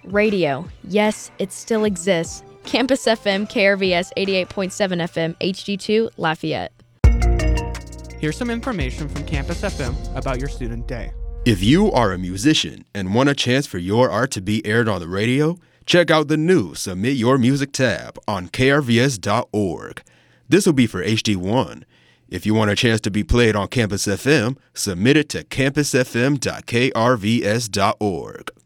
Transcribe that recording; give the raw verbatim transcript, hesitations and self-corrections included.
Radio. Yes, it still exists. Campus F M, K R V S eighty-eight point seven F M, H D two, Lafayette. Here's some information from Campus F M about your student day. If you are a musician and want a chance for your art to be aired on the radio, check out the new Submit Your Music tab on K R V S dot org. This will be for H D one. If you want a chance to be played on Campus F M, submit it to campus f m dot k r v s dot org.